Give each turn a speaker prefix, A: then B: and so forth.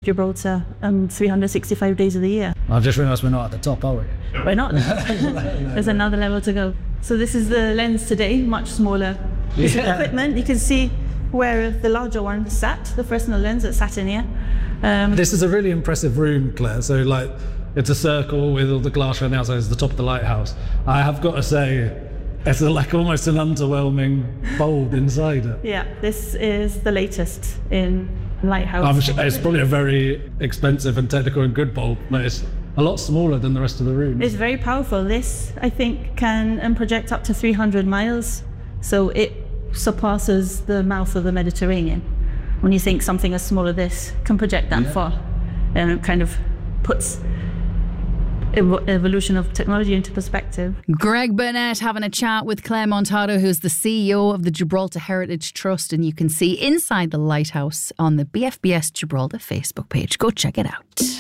A: Gibraltar 365 days of the year.
B: I've just realised we're not at the top, are we?
A: We're not. There's another level to go. So this is the lens today, much smaller. This is equipment. You can see where the larger one sat, the Fresnel lens that sat in here.
B: This is a really impressive room, Claire. So like, it's a circle with all the glass around the outside. It's the top of the lighthouse. I have got to say, it's like almost an underwhelming bulb inside it.
A: Yeah, this is the latest in lighthouse.
B: I'm sure it's probably a very expensive and technical and good bulb, but it's a lot smaller than the rest of the room.
A: It's very powerful. This, I think, can project up to 300 miles. So it surpasses the mouth of the Mediterranean. When you think something as small as this can project that far, and it kind of puts evolution of technology into perspective.
C: Greg Burnett having a chat with Claire Montado, who's the CEO of the Gibraltar Heritage Trust, and you can see inside the lighthouse on the BFBS Gibraltar Facebook page. Go check it out.